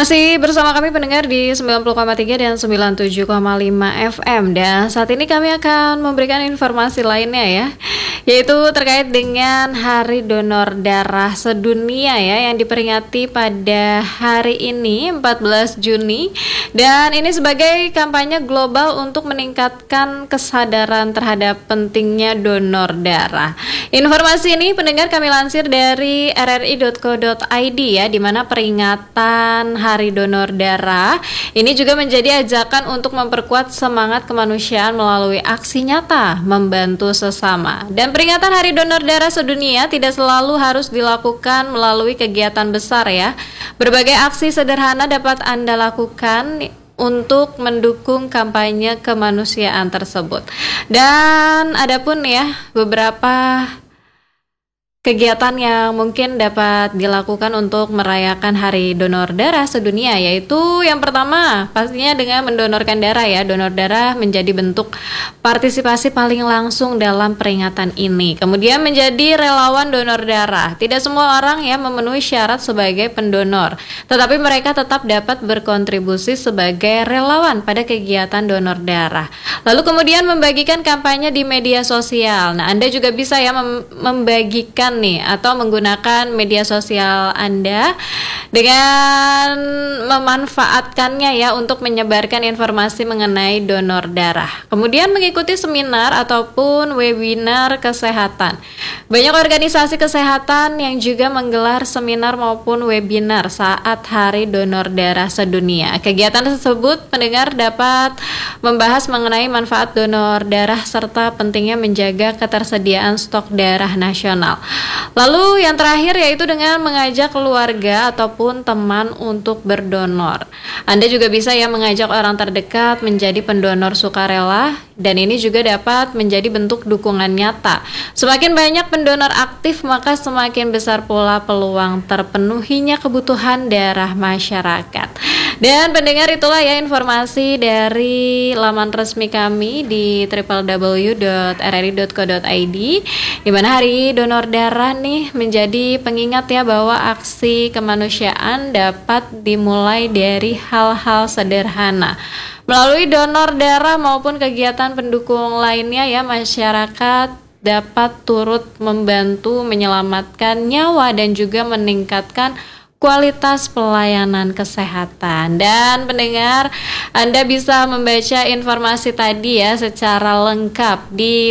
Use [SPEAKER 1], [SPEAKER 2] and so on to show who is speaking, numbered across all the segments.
[SPEAKER 1] Masih bersama kami pendengar di 90,3 dan 97,5 FM. Dan saat ini kami akan memberikan informasi lainnya ya, yaitu terkait dengan Hari Donor Darah Sedunia ya, yang diperingati pada hari ini 14 Juni. Dan ini sebagai kampanye global untuk meningkatkan kesadaran terhadap pentingnya donor darah. Informasi ini pendengar kami lansir dari rri.co.id ya, di mana peringatan Hari Donor Darah ini juga menjadi ajakan untuk memperkuat semangat kemanusiaan melalui aksi nyata membantu sesama. Dan peringatan Hari Donor Darah Sedunia tidak selalu harus dilakukan melalui kegiatan besar ya. Berbagai aksi sederhana dapat Anda lakukan untuk mendukung kampanye kemanusiaan tersebut. Dan adapun ya beberapa kegiatan yang mungkin dapat dilakukan untuk merayakan Hari Donor Darah Sedunia, yaitu yang pertama pastinya dengan mendonorkan darah ya. Donor darah menjadi bentuk partisipasi paling langsung dalam peringatan ini. Kemudian menjadi relawan donor darah. Tidak semua orang ya memenuhi syarat sebagai pendonor, tetapi mereka tetap dapat berkontribusi sebagai relawan pada kegiatan donor darah. Lalu kemudian membagikan kampanye di media sosial. Nah, Anda juga bisa ya membagikan nih atau menggunakan media sosial Anda dengan memanfaatkannya ya untuk menyebarkan informasi mengenai donor darah. Kemudian mengikuti seminar ataupun webinar kesehatan. Banyak organisasi kesehatan yang juga menggelar seminar maupun webinar saat Hari Donor Darah Sedunia. Kegiatan tersebut pendengar dapat membahas mengenai manfaat donor darah serta pentingnya menjaga ketersediaan stok darah nasional. Lalu yang terakhir yaitu dengan mengajak keluarga ataupun teman untuk berdonor. Anda juga bisa ya mengajak orang terdekat menjadi pendonor sukarela, dan ini juga dapat menjadi bentuk dukungan nyata. Semakin banyak pendonor aktif, maka semakin besar pula peluang terpenuhinya kebutuhan darah masyarakat. Dan pendengar, itulah ya informasi dari laman resmi kami di www.rri.co.id, di mana Hari Donor Darah nih menjadi pengingat ya bahwa aksi kemanusiaan dapat dimulai dari hal-hal sederhana. Melalui donor darah maupun kegiatan pendukung lainnya ya, masyarakat dapat turut membantu menyelamatkan nyawa dan juga meningkatkan kualitas pelayanan kesehatan. Dan pendengar, Anda bisa membaca informasi tadi ya secara lengkap di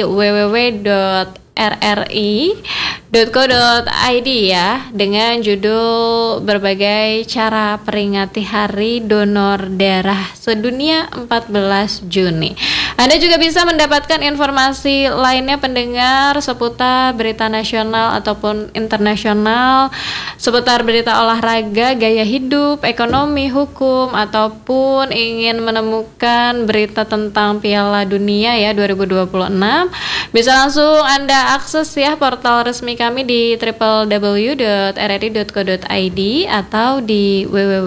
[SPEAKER 1] www.rri.co.id ya, dengan judul berbagai cara peringati Hari Donor Darah Sedunia 14 Juni. Anda juga bisa mendapatkan informasi lainnya pendengar seputar berita nasional ataupun internasional, seputar berita olahraga, gaya hidup, ekonomi, hukum, ataupun ingin menemukan berita tentang Piala Dunia ya 2026. Bisa langsung Anda akses ya portal resmi kami di www.rri.co.id atau di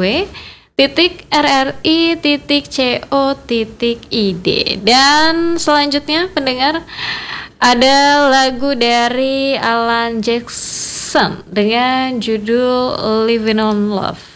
[SPEAKER 1] www.rri.co.id. Dan selanjutnya pendengar, ada lagu dari Alan Jackson dengan judul Living on Love.